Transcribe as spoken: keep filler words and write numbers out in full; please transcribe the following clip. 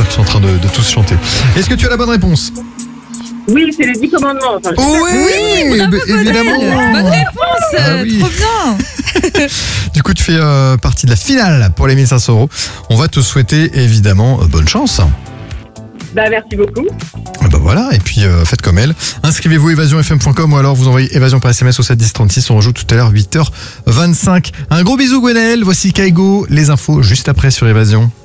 auditeurs qui sont en train de, de tous chanter. Est-ce que tu as la bonne réponse ? Oui, c'est les dix commandements. Enfin, Oh oui, Oui, bravo, bah, évidemment. Bonne réponse, Ah oui. trop bien. Du coup, tu fais euh, partie de la finale pour les mille cinq cents euros. On va te souhaiter évidemment euh, bonne chance. Bah, merci beaucoup. Ah bah voilà, et puis euh, faites comme elle. Inscrivez-vous évasion f m point com ou alors vous envoyez évasion par S M S au sept dix trente-six. On rejoue tout à l'heure huit heures vingt-cinq. Un gros bisou Gwenaël, voici Kaigo, les infos juste après sur Évasion.